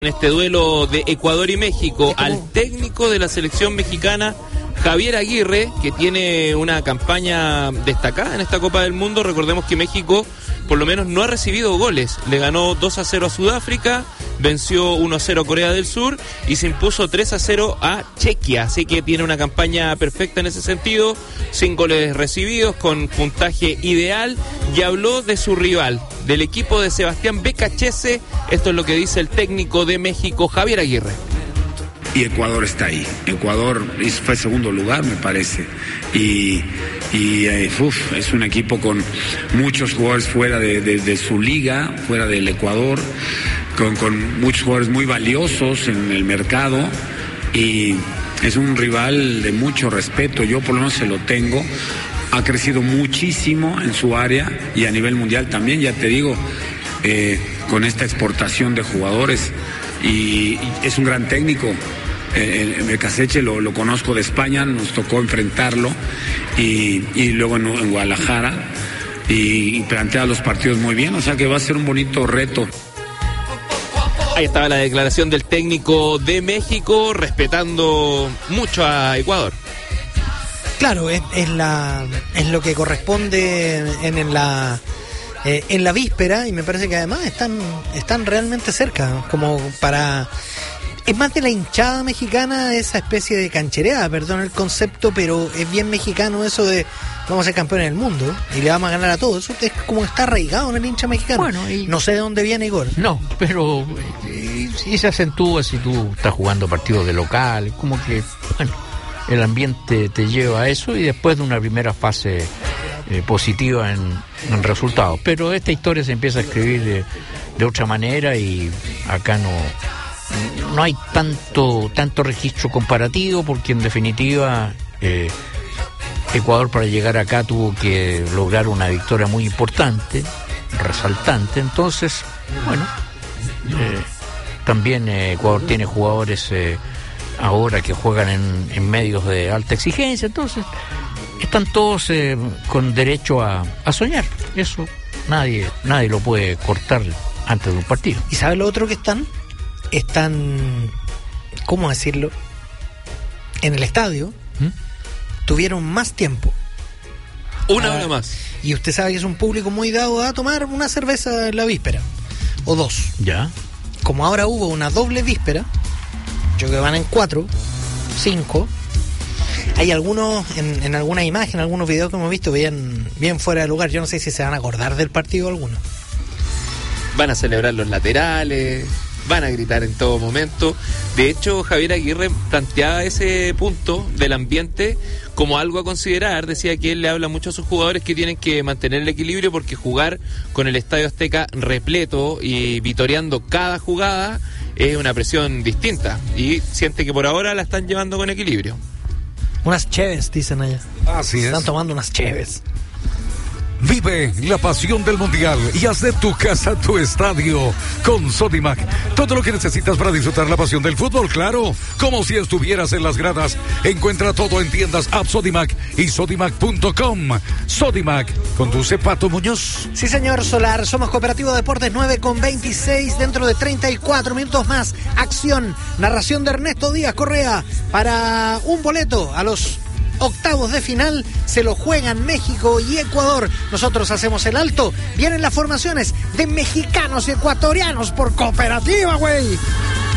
En este duelo de Ecuador y México, al técnico de la selección mexicana, Javier Aguirre, que tiene una campaña destacada en esta Copa del Mundo. Recordemos que México por lo menos no ha recibido goles. Le ganó 2-0 a Sudáfrica, venció 1-0 a Corea del Sur y se impuso 3-0 a Chequia. Así que tiene una campaña perfecta en ese sentido, sin goles recibidos, con puntaje ideal. Y habló de su rival, del equipo de Sebastián Becachese. Esto es lo que dice el técnico de México, Javier Aguirre. Y Ecuador está ahí. Ecuador fue segundo lugar, me parece. Es un equipo con muchos jugadores fuera de su liga, fuera del Ecuador, con muchos jugadores muy valiosos en el mercado. Y es un rival de mucho respeto. Yo por lo menos se lo tengo. Ha crecido muchísimo en su área y a nivel mundial también, ya te digo, con esta exportación de jugadores. Y es un gran técnico. Becachese lo conozco de España, nos tocó enfrentarlo y luego en Guadalajara y plantea los partidos muy bien, o sea que va a ser un bonito reto. Ahí estaba la declaración del técnico de México, respetando mucho a Ecuador. Claro, es lo que corresponde en la víspera, y me parece que además están realmente cerca, como para... Es más de la hinchada mexicana esa especie de canchereada, perdón el concepto, pero es bien mexicano eso de vamos a ser campeones del mundo y le vamos a ganar a todos. Eso es como está arraigado en el hincha mexicano. Bueno, no sé de dónde viene, Igor. No, pero sí se acentúa si tú estás jugando partidos de local, como que, bueno, el ambiente te lleva a eso y después de una primera fase positiva en resultados. Pero esta historia se empieza a escribir de otra manera y acá no hay tanto registro comparativo, porque en definitiva Ecuador para llegar acá tuvo que lograr una victoria muy importante, resaltante. Entonces, bueno, también Ecuador tiene jugadores ahora que juegan en medios de alta exigencia, entonces están todos con derecho a soñar. Eso nadie lo puede cortar antes de un partido. ¿Y sabe lo otro que están, ¿cómo decirlo? En el estadio tuvieron más tiempo. Una hora más. Y usted sabe que es un público muy dado a tomar una cerveza en la víspera. O dos. Ya. Como ahora hubo una doble víspera, yo creo que van en 4, 5. Hay algunos, en alguna imagen, algunos videos que hemos visto, bien fuera de lugar. Yo no sé si se van a acordar del partido alguno. Van a celebrar los laterales, van a gritar en todo momento. De hecho, Javier Aguirre planteaba ese punto del ambiente como algo a considerar. Decía que él le habla mucho a sus jugadores que tienen que mantener el equilibrio, porque jugar con el Estadio Azteca repleto y vitoreando cada jugada es una presión distinta, y siente que por ahora la están llevando con equilibrio. Unas cheves, dicen allá. Así es. Están tomando unas cheves. Vive la pasión del Mundial y haz de tu casa tu estadio con Sodimac. Todo lo que necesitas para disfrutar la pasión del fútbol, claro, como si estuvieras en las gradas. Encuentra todo en tiendas App Sodimac y sodimac.com. Sodimac, conduce Pato Muñoz. Sí, señor Solar, somos Cooperativo Deportes 9:26. Dentro de 34 minutos más, acción, narración de Ernesto Díaz Correa para un boleto a los octavos de final. Se lo juegan México y Ecuador. Nosotros hacemos el alto. Vienen las formaciones de mexicanos y ecuatorianos por Cooperativa, güey.